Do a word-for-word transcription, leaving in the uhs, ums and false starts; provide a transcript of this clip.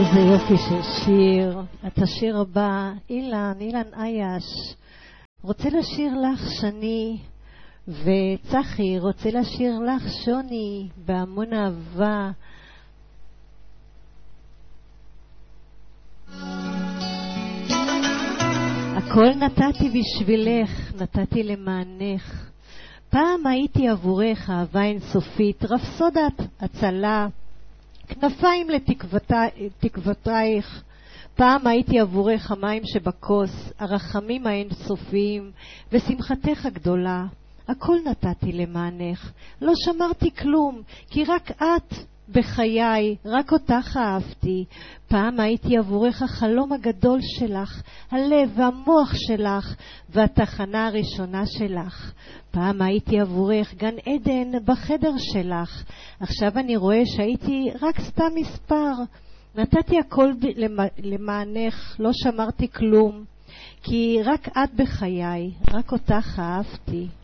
איזה יופי של שיר. את השיר הבא, אילן, אילן אייש, רוצה לשיר לך שני, וצחי רוצה לשיר לך שוני, בהמון אהבה. הכל נתתי בשבילך, נתתי למענך. פעם הייתי עבורך אהבה אינסופית, רפסודת הצלה, כנפיים לתקוותייך. פעם הייתי עבורך המים שבכוס, הרחמים האינסופיים ושמחתך הגדולה. הכל נתתי למענך, לא שמרתי כלום, כי רק את בחיי, רק אותך אהבתי. פעם הייתי עבורך החלום הגדול שלך, הלב והמוח שלך והתחנה הראשונה שלך. פעם הייתי עבורך גן עדן בחדר שלך. עכשיו אני רואה שהייתי רק סתם מספר. נתתי הכל למענך, לא שמרתי כלום, כי רק את בחיי, רק אותך אהבתי.